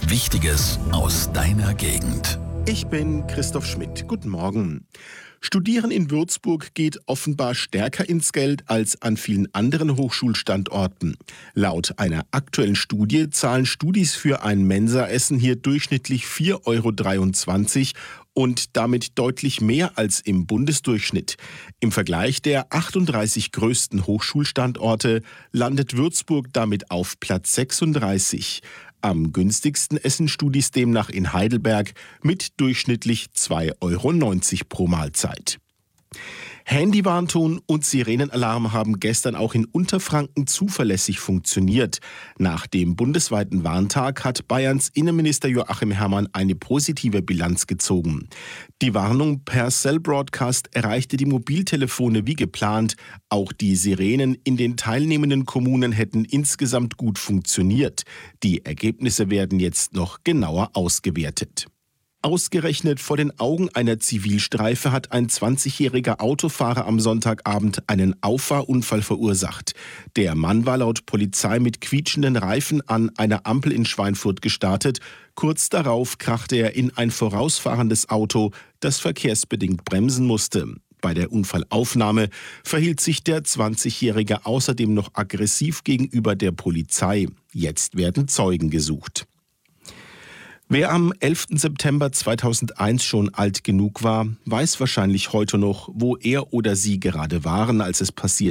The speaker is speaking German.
Wichtiges aus deiner Gegend. Ich bin Christoph Schmidt. Guten Morgen. Studieren in Würzburg geht offenbar stärker ins Geld als an vielen anderen Hochschulstandorten. Laut einer aktuellen Studie zahlen Studis für ein Mensaessen hier durchschnittlich 4,23 € und damit deutlich mehr als im Bundesdurchschnitt. Im Vergleich der 38 größten Hochschulstandorte landet Würzburg damit auf Platz 36. Am günstigsten essen Studis demnach in Heidelberg mit durchschnittlich 2,90 € pro Mahlzeit. Handywarnton und Sirenenalarm haben gestern auch in Unterfranken zuverlässig funktioniert. Nach dem bundesweiten Warntag hat Bayerns Innenminister Joachim Herrmann eine positive Bilanz gezogen. Die Warnung per Cell Broadcast erreichte die Mobiltelefone wie geplant. Auch die Sirenen in den teilnehmenden Kommunen hätten insgesamt gut funktioniert. Die Ergebnisse werden jetzt noch genauer ausgewertet. Ausgerechnet vor den Augen einer Zivilstreife hat ein 20-jähriger Autofahrer am Sonntagabend einen Auffahrunfall verursacht. Der Mann war laut Polizei mit quietschenden Reifen an einer Ampel in Schweinfurt gestartet. Kurz darauf krachte er in ein vorausfahrendes Auto, das verkehrsbedingt bremsen musste. Bei der Unfallaufnahme verhielt sich der 20-Jährige außerdem noch aggressiv gegenüber der Polizei. Jetzt werden Zeugen gesucht. Wer am 11. September 2001 schon alt genug war, weiß wahrscheinlich heute noch, wo er oder sie gerade waren, als es passiert